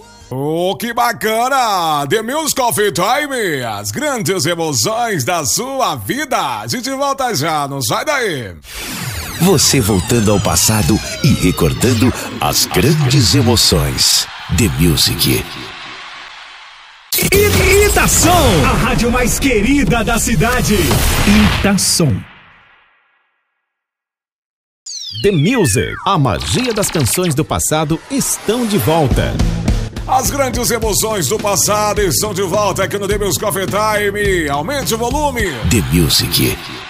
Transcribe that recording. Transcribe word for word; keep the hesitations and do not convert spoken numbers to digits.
Oh, que bacana! The Music Coffee Time, as grandes emoções da sua vida. A gente volta já, não sai daí. Você voltando ao passado e recordando as grandes emoções. The Music. Itação, a rádio mais querida da cidade. Itação. The Music, a magia das canções do passado estão de volta. As grandes emoções do passado estão de volta aqui no The Music Coffee Time. Aumente o volume. The Music.